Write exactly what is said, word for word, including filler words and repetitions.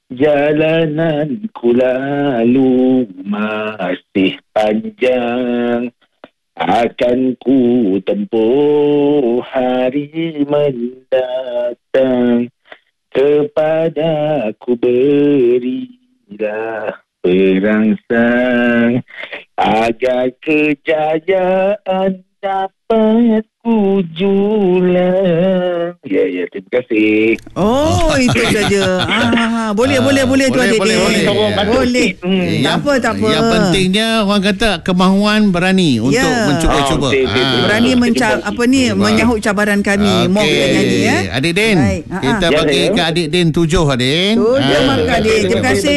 Jalanan ku lalu masih panjang, akan ku tempuh hari mendatang. Kepadaku berilah perangsang, agar kejayaan dapat ku julang. Ya, ya, terima kasih. Oh, itu saja. Ah, boleh, Ah, boleh, boleh tu boleh, adik boleh, dia. boleh. Boleh. Hmm. Tak apa, tak apa. Yang pentingnya orang kata kemahuan berani untuk Ya. mencuba-cuba. Ah, okey, okey, okey. Berani Ah. menca- apa ni Baik. menyahut cabaran kami. Moh kita nyanyi ya. Adik Din, Baik. Ha, kita ha. bagi Ya, ya. ke Adik Din tujuh, Adik. Tujuh Ah. markah, adik. Terima kasih.